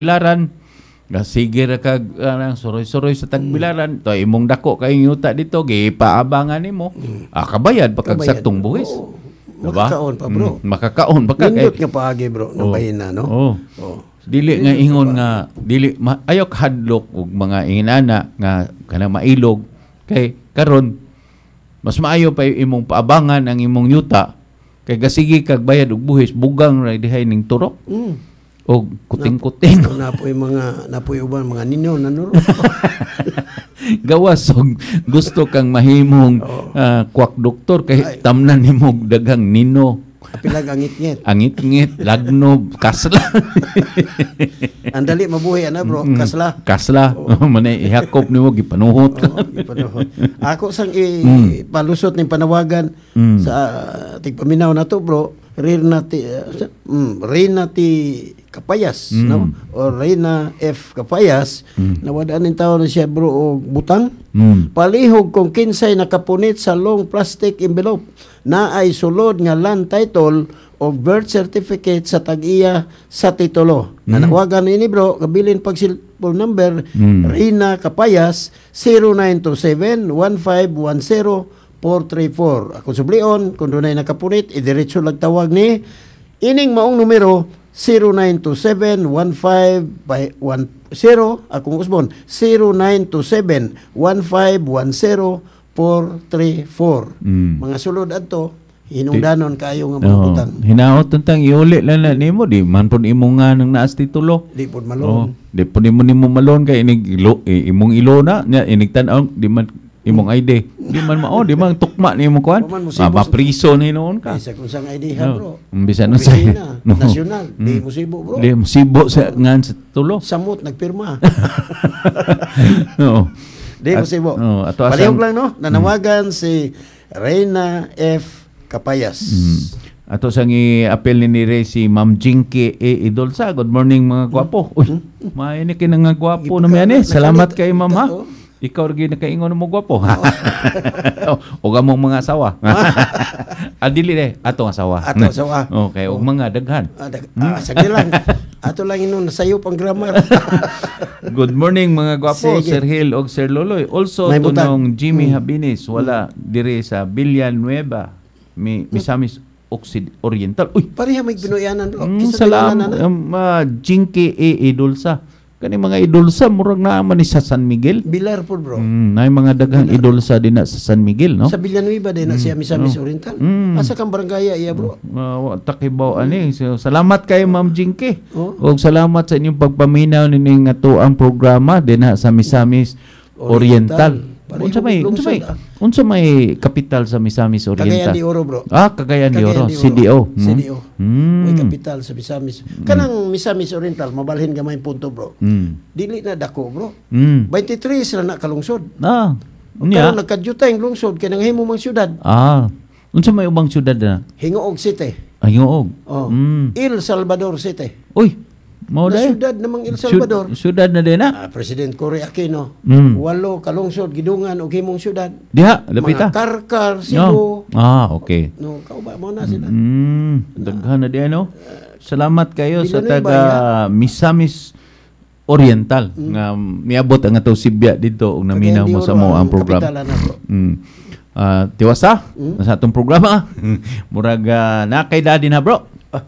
Bilaran. Sige ra kag suroy-suroy sa tagbilaran. To imong dako kay yuta dito gipaabangan nimo. Kabayad pa kag saktong buhis. Makakaon pa, bro. Makakaon pa kag. Nindot nga paagi, bro. Nabayin na, no? Dili nga ingon nga ayaw hadlok og mga inana nga kana mailog kay karon mas maayo pa imong paabangan ang imong yuta kay gasigi kag bayad og buhis bugang ra dihay ning turok o kuting-kuting napoy uban mga ninyo nanuro. Gawas og gusto kang mahimong kwak doktor kay tamnan nimo daghang nino. Apilag angit-ngit. Angit-ngit, lagnob, kasla. Andali mabuhi ana, bro, kasla. Kasla. Manay ihakop nimo gipanuhot. Gipanuhot. Ako sang palusot ning panawagan sa tigpaminaw nato, bro. Rina T Kapayas, no? O Rina F Kapayas, nawadaan ning tawo na siya, bro, og butang. Palihog kung kinsay nakapunit sa long plastic envelope na ay sulod nga land title o birth certificate sa tag-iya sa titulo. Nanawagan ini, bro, kabilin pag cellphone number Rina Kapayas 0927-1510-434. Ako sublion, kung dunay nakapunit, idiretso lang tawag ni ining maong numero 0927-1510, akong usbon 0927-1510-434. Mga sulod adto hinungdanon kayo nga mga butang. Hinaot tentang iuli lang na nimo di man pud imo nga nang naas titulo. Di pud malon. Di pud nimo malon kay imong ilona nya inigtan-aw di man imong ID. Di man mao, di man tukma nimo kuan. Mapriso ni noon ka. Isa kung sang ID ha, bro. Bisan sa nasyonal, di musibo, bro. Di musibo sa ngan sa tulo. Samot nagpirma. Oo. Di musibo. Palihog lang, no? Nanawagan si Reyna F Kapayas. Ato sang i-apel ni Ray si Ma'am Jinky A. Idolsa. Good morning mga gwapo. Uy, maini ka nga gwapo na yan eh. Salamat kay Ma'am ha. Ikaw rin nakaingon mo gwapo. O gamong mga asawa. Dili atong asawa. Atong asawa. Okay, o mga daghan. Sagdi lang. Ato lang inon sayo pang grammar. Good morning mga gwapo, Sir Hill o Sir Loloy. Also tunong Jimmy Habines wala dire sa Villanueva. Misamis Oriental. Uy, pareha may binuyanan, bro. Salamat. Jinky A. Idolsa. Kani mga idolsa murag naaman ni sa San Miguel. Bilar po, bro. Nay mga daghang idolsa din na sa San Miguel, no? Sa Villanueva din na siya Misamis Oriental. Asa kang barangay iya, bro? Takibaw ani. So, salamat kay Ma'am Jinky. Ug salamat sa inyong pagpaminaw nining ato ang programa din na sa Misamis Oriental. Unsa may kapital sa Misamis Oriental? Cagayan de Oro, bro. Cagayan de Oro. CDO. CDO. May kapital sa Misamis. Kanang Misamis Oriental, mabalhin gamay punto, bro. Dili na dako, bro. 23 na kalungsod. Karon nagkadyuta yung lungsod kay nanghimo mang syudad. Unsa may ubang syudad na? Hingoog City. Hingoog. El Salvador City. Uy. Na syudad namang El Salvador. Syudad na din na? President Cory Aquino. 8 kalungsod, gidungan o himong syudad. Diha, lapita. Mga Karkar, Cebu. Okay. No, kauba mo na sila. Daghan na din, no? Salamat kayo sa taga Misamis Oriental nga miabot ang ato Sibya dito ug naminaw mo sa mo ang programa. Tiwasa sa atong programa. Murag nakay daddy na, bro.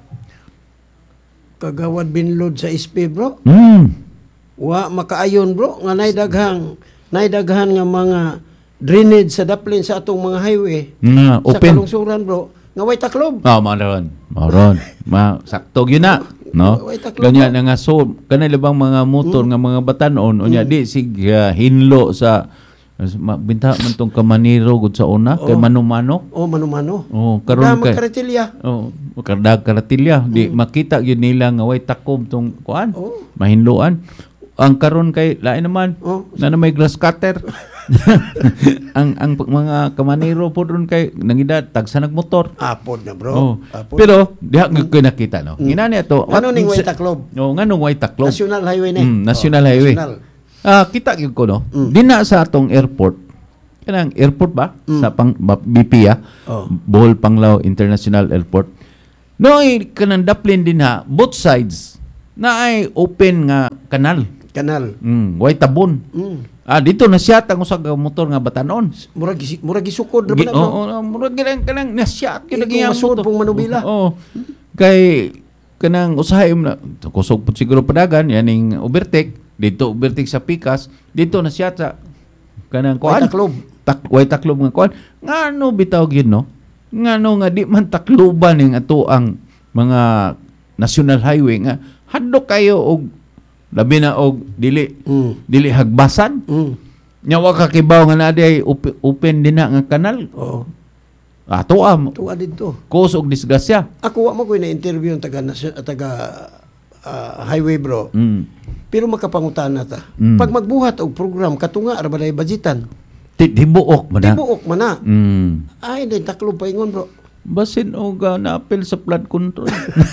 Kagawad binlod sa SP, bro. Wa makaayon, bro, nga naidaghan nga mga drainage sa daplin sa atong mga highway. Open. Sa kalungsuran, bro. Nga way taklob. Maron. Sakto yun na. No? Ganyan na nga kanay labang mga motor nga mga batanon unya di sig hinlo sa binta man tong kamaniro gud sa una kay manumano. Manumano. Karon kay karatilya. Karatilya di makita gyud nila nga way takom tong kuan. Mahinloan. Ang karon kay lain naman na may grass cutter. ang mga kamaniro po ron kay nangida tagsa nagmotor. Apod na, bro. Pero diha gyud nakita, no. Inani ato. Ano ning way taklob? Nganong way taklob? National Highway ni. National Highway. Kita gyud ko, no. Dina sa atong airport. Kanang airport ba? Sa BP Bohol Panglao International Airport. No, kanang daplin din ha, both sides na ay open nga kanal. Kanal. Way tabon. Dito na siya tang usa ka motor nga batanon. Murag gisukod ra ba na, bro? Murag kanang nasya Ikaw masud pong manubila. Kay kanang usahay na kusog pud siguro padagan yaning overtake dito overtake sa Pikas dito na siya sa kanang kuan way taklob nga kuan ngano bitaw gyud no ngano nga di man takloban ning ato ang mga national highway nga hadlok kayo og labi na og dili hagbasan nya wa ka kibaw nga naday open din na nga kanal. Tuwa dito. Cause og disgrasya. Ako wa mo ko na-interview ang taga highway, bro. Pero makapangutana ta. Pag magbuhat og program katunga ra balay budgetan. Tibuok man na. Tibuok man na. Ay, din taklob pa ingon, bro. Basin og na-appeal sa flood control.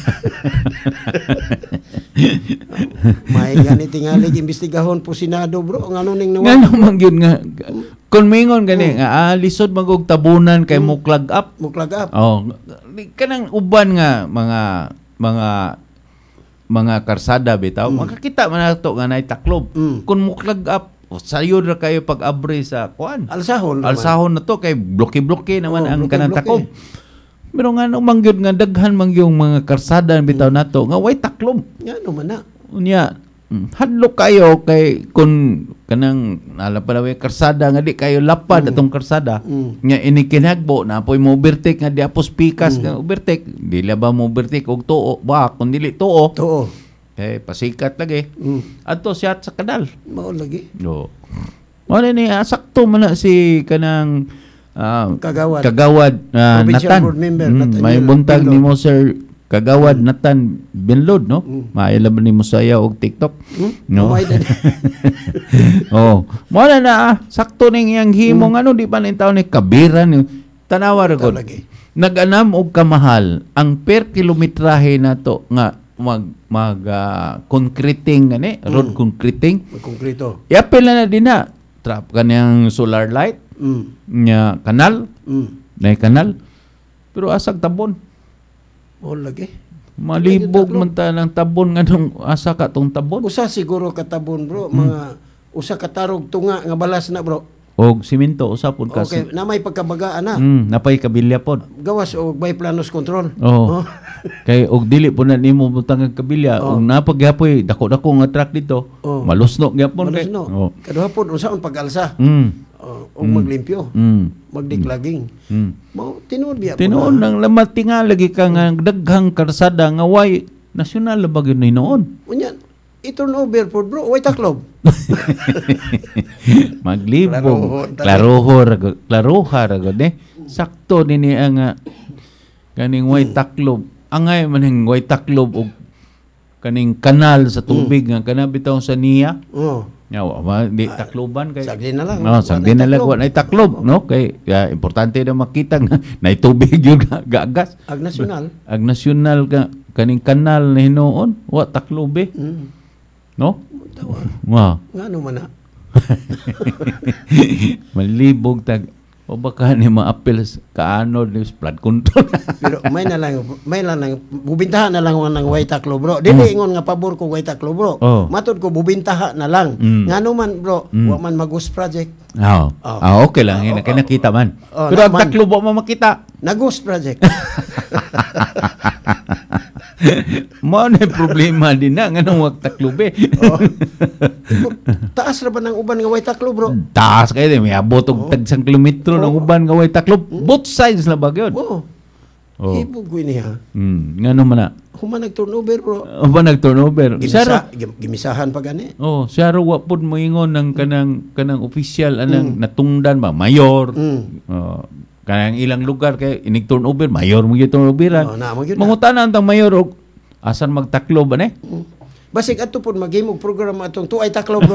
May gani tingali imbestigahon po Senado, bro. Ngano ning nawa? Ngano man gyud nga kun mingon gani nga lisod magog tabunan kay muklag up. Kanang uban nga mga karsada bitaw makakita man nato nga nay taklob. Kun muklag up sayod ra kayo pag abre sa kuan. Alsahon na to kay bloke naman ang kanang taklob. Pero nga mangyud nga daghan mangyong mga karsada bitaw nato nga way taklob. Ngano man na. Unya hadlok kayo kay kun kanang nalapalaway karsada nga di kayo lapad atong karsada nga inikinagbo na apoy mo overtake nga di apos Pikas nga overtake dili ba mo overtake og tuo ba kun dili tuo kay pasikat lagi adto siya sa kanal mao lagi mo ni sakto man na si kanang kagawad Natan board member may buntag nimo Sir Kagawad Natan Binlod, no? Mailaban ni mo saya og TikTok. No? Mo na sakto ning iyang himong ano di pa ning taon ni kabiran tanawa ra gud. Nag-anam og kamahal ang per kilometrahe nato nga concreting gani, road concreting. Magkonkrito. Iapil na din na trap kanang solar light. Nya kanal. Nay kanal. Pero asag tabon. Lagi. Malibog man ta ng tabon nga nung asa ka tong tabon. Usa siguro ka tabon, bro. Mga usa ka tarog tunga nga balas na, bro. Og simento usa pud ka. Okay, na may pagkabagaan na. Napay kabilya pod. Gawas og by planos control. Kay og dili po na nimo butang ang kabilya og napagyapoy dako-dako nga truck dito. Malusno gyapon kay. Kaduha pod unsaon pag-alsa. O maglimpyo, magdiklaging. Tinuod biya po. Tinuod nang lamat tinga lagi ka nga daghang karsada nga way nasyonal ba gyud ni noon. Unya, i-turnover po, bro, way taklob. Maglibog, klarohar gud sakto dinhi ang kaning way taklob. Angay man ning way taklob og kaning kanal sa tubig nga kana bitaw sa niya. Yawa, di takloban kay sagdi na lang. Sagdi na lang ay taklob, no? Kay importante na makita nga nay tubig yung gagas. Ag nasyonal ka kaning kanal na hinuon, wa taklobe. No? Ngano man na? Malibog tag o baka ni ma-appeal kaano ni flood control. Pero may na lang bubintahan na lang ng way taklo, bro. Dili ingon nga pabor ko way taklo, bro. Matod ko bubintaha na lang. Ngano man, bro, wa man mag-ghost project. Okay lang nakita man. Pero ang taklo ba makita? Na-ghost project. Mo na problema din na nganong wag taklobe. Taas ra ba ng uban nga way taklo, bro? Taas kay may abot og tag 1 kilometro ng uban nga way taklo. Both sides na ba gyud? Ibog ko niya. Ngano man na? Human nag-turnover, bro. Nag-turnover. Gimisahan pa gani. Siya ra wa pud moingon ng kanang official anang natungdan ba mayor. Kanang ilang lugar kay inig turnover mayor mo gyud turnoveran. Mangutanan tang mayor og asan magtaklo ba ne? Basig adto pud maghimog program atong tuay taklo, bro.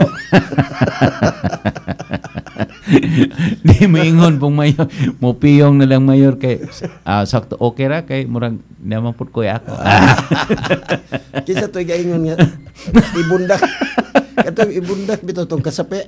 Di maingon pong mayor, mo piyong na lang mayor kay sakto okay ra kay murag naman pud koy ako. Kisa toy gaingon nga ibundak. itong ibundak bitaw tong kasapi.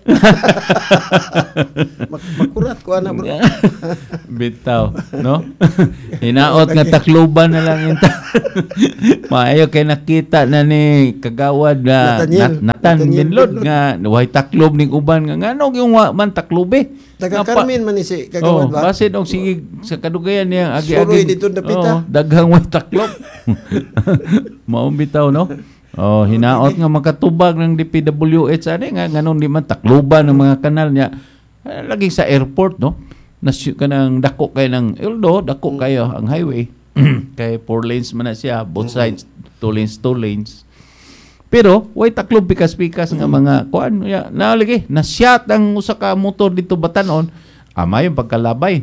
Makurat ko ana bro. Bitaw, no? Hinaot nga takluban na lang yung maayo kay nakita na ni kagawad na Natan Binlod nga way taklob ning uban nga ngano yung man taklobe. Taga Carmen man ni si kagawad ba? Basin og sige sa kadugayan niya agi-agi. Suroy dito dapita. Daghang way taklob. Mao bitaw no? Hinaot nga makatubag ng DPWH ani nga nganon di man takloban ng mga kanal niya. Lagi sa airport no. Kanang dako kay ng Ildo, dako kayo ang highway. Kay 4 lanes man na siya, both sides 2 lanes. Pero way taklob pikas-pikas nga mga kuan ya nalagi na-shot ang usa ka motor dito batanon amay yung pagkalabay.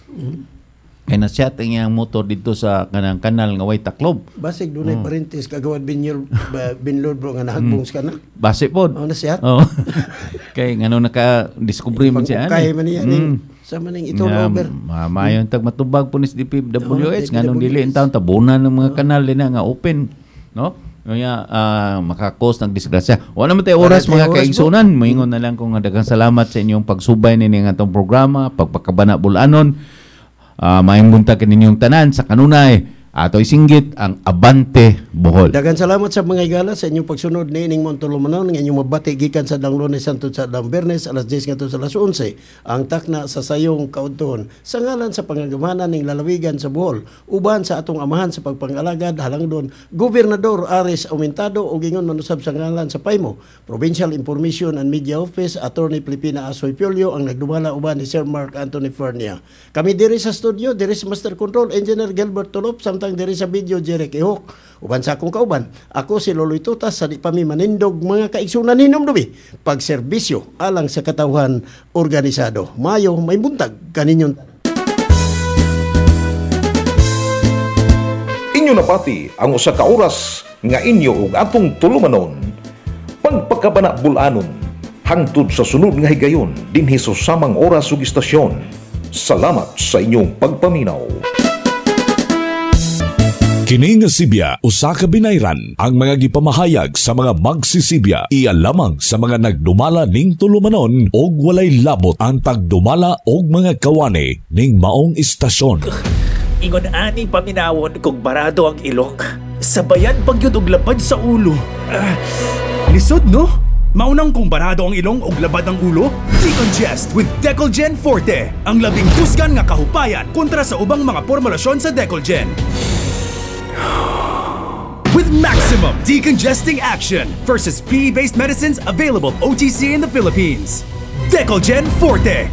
Kay na-shot ang iyang motor dito sa kanang kanal nga way taklob. Basig dunay parentis kagawad Binlod bro nga nahagbong sa kanal. Base pod. Na-shot. Kay ngano naka-discovery man siya kay man niya sa maning ito over. Mayon tag matubag punis DPWH nganong dili in taon tabunan ng mga kanal din nga open, no? Kaya makakos ng disgrasya. Wala naman tayo oras mga kaigsunan. Moingon na lang kung daghang salamat sa inyong pagsubay nini nga itong programa, pagpakabana bulanon. Maayong buntag kaninyong tanan sa kanunay. Ato isinggit ang Abante Bohol. Daghang salamat sa mga igala sa inyong pagsunod ni ining Montulumanon ng inyong mabati gikan sa dang Lunes hangtod sa dang Biyernes alas 10 ngadto sa alas 11 ang takna sa sayong kaudton sa ngalan sa pangagamanan ning lalawigan sa Bohol uban sa atong amahan sa pagpangalagad halangdon Gobernador Ares Aumentado ug ingon manusab sa ngalan sa PAIMO Provincial Information and Media Office Attorney Filipina Asoy Piolio ang nagdumala uban ni Sir Mark Anthony Fernia. Kami diri sa studio, diri sa Master Control Engineer Gilbert Tulop samtang diri sa video Jeric Ihok. Uban sa akong kauban, ako si Loloy Tutas sa di pa mi manindog mga kaigsunan hinumdumi pagserbisyo alang sa katawhan organisado. Mayo may buntag kaninyong inyo napati ang usa ka oras nga inyo ug atong tulumanon. Pagpakabana bulanon hangtod sa sunod nga higayon dinhi sa samang oras ug istasyon. Salamat sa inyong pagpaminaw. Kini nga Sibya usa ka binayran ang mga gipamahayag sa mga magsisibya iya lamang sa mga nagdumala ning tulumanon og walay labot ang pagdumala og mga kawani ning maong istasyon. Ingon ani paminawon kung barado ang ilok. Sabayan pagyud og lapad sa ulo. Lisod no? Maunang kung barado ang ilong og labad ang ulo? Decongest with Decolgen Forte, ang labing tusgan nga kahupayan kontra sa ubang mga formulasyon sa Decolgen. With maximum decongesting action versus PE-based medicines available OTC in the Philippines. Decolgen Forte.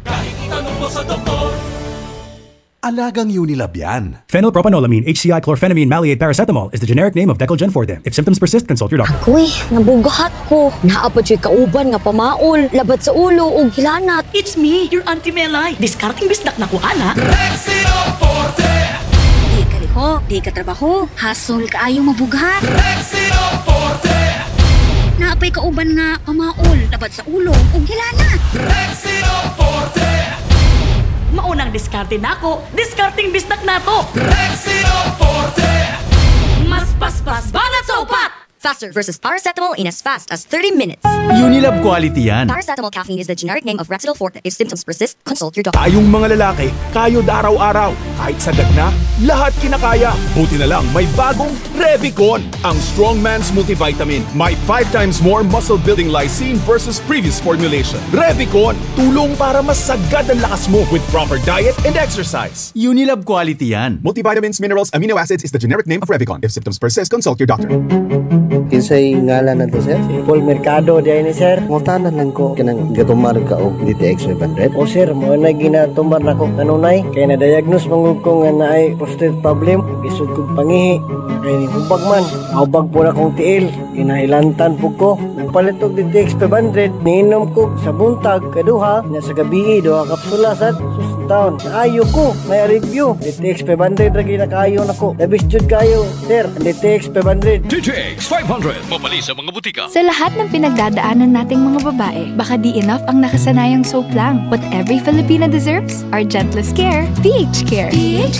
Alagang Unilab yan. Phenylpropanolamine, HCI, chlorphenamine, maleate, paracetamol is the generic name of Decolgen Forte. If symptoms persist, consult your doctor. Ako'y nabugahat ko. Naapad siya kauban nga pamaol, labat sa ulo ug hilanat. It's me, your Auntie Melay. Discarding bisdak na ko, ana. Rexino Forte! Di ka liho, di ka trabaho, hasol ka ayaw mabughat. Rexino Forte! Naapay kauban nga pamaol, labat sa ulo ug hilanat. Rexino Forte! Maunang diskarte na ako, discarding bisdak na to. Rexino Forte! Mas paspas banat sa upat! Faster versus paracetamol in as fast as 30 minutes. Unilab quality yan. Paracetamol caffeine is the generic name of Rexidol Forte. If symptoms persist, consult your doctor. Tayong mga lalaki, kayod araw-araw. Kahit sagad na, lahat kinakaya. Buti na lang, may bagong Revicon, ang strong man's multivitamin. May 5 times more muscle-building lysine versus previous formulation. Revicon, tulong para mas sagad ang lakas mo with proper diet and exercise. Unilab quality yan. Multivitamins, minerals, amino acids is the generic name of Revicon. If symptoms persist, consult your doctor. Kinsay ngalan na to, sir? Paul Mercado diay ni sir. Ngutanan lang ko kanang gatumar ka og DTX 500. O sir, mo na ginatumar na ko kanunay kay na diagnose mangug ko nga naay prostate problem, isod kog pangihi. Kay ni hubag man, hubag po na kong tiil, kinailantan po ko. Nagpalit og DTX 500, niinom ko sa buntag kaduha nya sa gabi duha kapsula sad down. Ayo ko, may review. DTX 500 ra ginakaayo nako. Labis jud kayo, sir. DTX 500. DTX 500, mabali sa mga butika. Sa lahat ng pinagdadaanan nating mga babae, baka di enough ang nakasanayang soap lang. What every Filipina deserves, our gentlest care, PH Care.